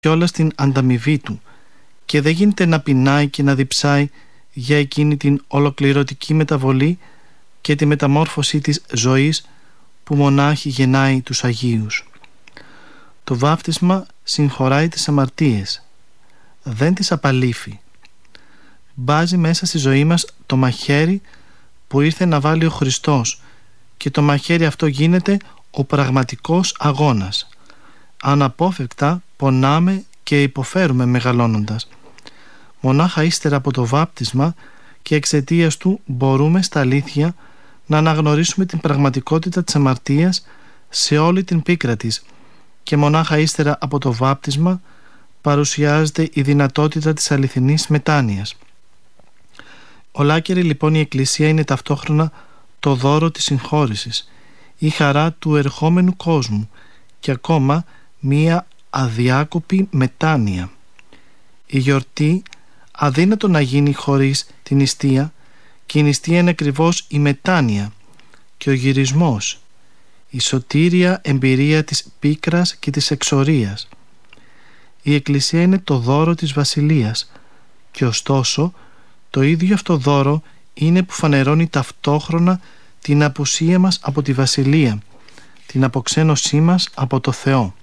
κιόλας την ανταμοιβή του και δεν γίνεται να πεινάει και να διψάει για εκείνη την ολοκληρωτική μεταβολή και τη μεταμόρφωση της ζωής που μονάχη γεννάει τους Αγίους. Το βάπτισμα συγχωράει τις αμαρτίες, δεν τις απαλήφει. Μπάζει μέσα στη ζωή μας το μαχαίρι που ήρθε να βάλει ο Χριστός και το μαχαίρι αυτό γίνεται ο πραγματικός αγώνας. Αναπόφευκτα πονάμε και υποφέρουμε μεγαλώνοντας. Μονάχα ύστερα από το βάπτισμα και εξαιτίας του μπορούμε στα αλήθεια να αναγνωρίσουμε την πραγματικότητα της αμαρτίας σε όλη την πίκρα της και μονάχα ύστερα από το βάπτισμα παρουσιάζεται η δυνατότητα της αληθινής μετάνοιας. Ολάκερη λοιπόν η Εκκλησία είναι ταυτόχρονα το δώρο της συγχώρησης, η χαρά του ερχόμενου κόσμου και ακόμα μία αδιάκοπη μετάνοια. Η γιορτή αδύνατο να γίνει χωρίς την νηστεία και η νηστεία είναι ακριβώς η μετάνοια και ο γυρισμός, η σωτήρια εμπειρία της πίκρας και της εξορίας. Η Εκκλησία είναι το δώρο της Βασιλείας και ωστόσο το ίδιο αυτό δώρο είναι που φανερώνει ταυτόχρονα την απουσία μας από τη Βασιλεία, την αποξένωσή μας από το Θεό.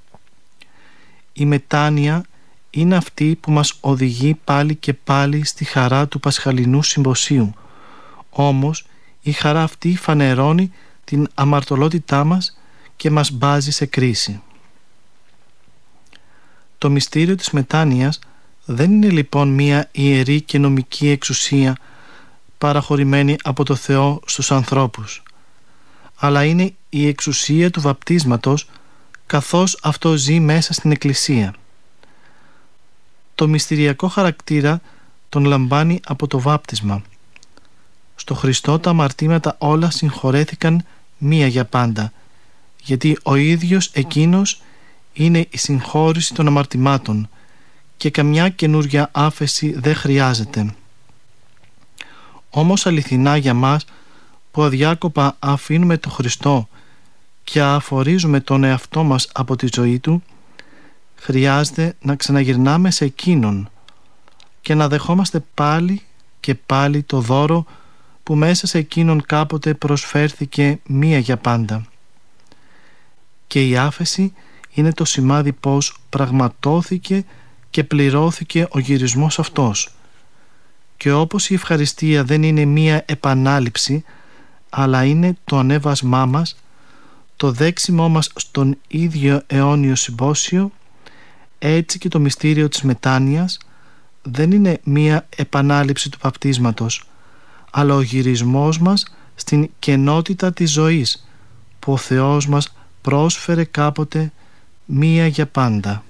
Η μετάνοια είναι αυτή που μας οδηγεί πάλι και πάλι στη χαρά του Πασχαλινού Συμποσίου. Όμως η χαρά αυτή φανερώνει την αμαρτωλότητά μας και μας μπάζει σε κρίση. Το μυστήριο της μετάνοιας δεν είναι λοιπόν μία ιερή και νομική εξουσία παραχωρημένη από το Θεό στους ανθρώπους, αλλά είναι η εξουσία του βαπτίσματος καθώς αυτό ζει μέσα στην Εκκλησία. Το μυστηριακό χαρακτήρα τον λαμβάνει από το βάπτισμα. Στο Χριστό τα αμαρτήματα όλα συγχωρέθηκαν μία για πάντα, γιατί ο ίδιος εκείνος είναι η συγχώρηση των αμαρτημάτων και καμιά καινούρια άφεση δεν χρειάζεται. Όμως αληθινά για μας που αδιάκοπα αφήνουμε το Χριστό και αφορίζουμε τον εαυτό μας από τη ζωή Του, χρειάζεται να ξαναγυρνάμε σε Εκείνον και να δεχόμαστε πάλι και πάλι το δώρο που μέσα σε Εκείνον κάποτε προσφέρθηκε μία για πάντα. Και η άφεση είναι το σημάδι πως πραγματώθηκε και πληρώθηκε ο γυρισμός αυτός. Και όπως η ευχαριστία δεν είναι μία επανάληψη, αλλά είναι το ανέβασμά μας, το δέξιμό μας στον ίδιο αιώνιο συμπόσιο, έτσι και το μυστήριο της μετάνοιας δεν είναι μία επανάληψη του βαπτίσματος, αλλά ο γυρισμός μας στην κενότητα της ζωής που ο Θεός μας πρόσφερε κάποτε μία για πάντα.